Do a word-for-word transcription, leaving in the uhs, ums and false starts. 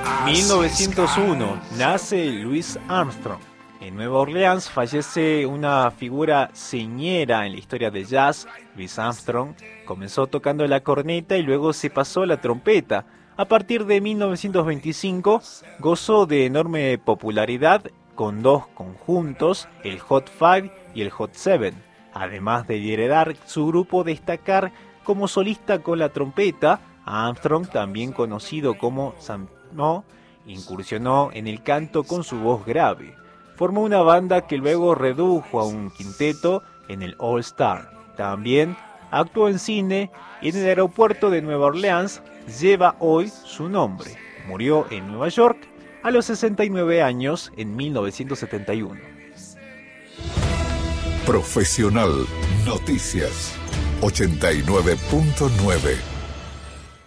mil novecientos uno nace Louis Armstrong. En Nueva Orleans fallece una figura señera en la historia del jazz. Louis Armstrong comenzó tocando la corneta y luego se pasó a la trompeta. A partir de mil novecientos veinticinco gozó de enorme popularidad con dos conjuntos, el Hot Five y el Hot Seven. Además de liderar su grupo, destacar como solista con la trompeta. Armstrong, también conocido como Sam Mo, incursionó en el canto con su voz grave. Formó una banda que luego redujo a un quinteto en el All Star. También actuó en cine y en el aeropuerto de Nueva Orleans lleva hoy su nombre. Murió en Nueva York a los sesenta y nueve años en mil novecientos setenta y uno. Profesional Noticias ochenta y nueve punto nueve.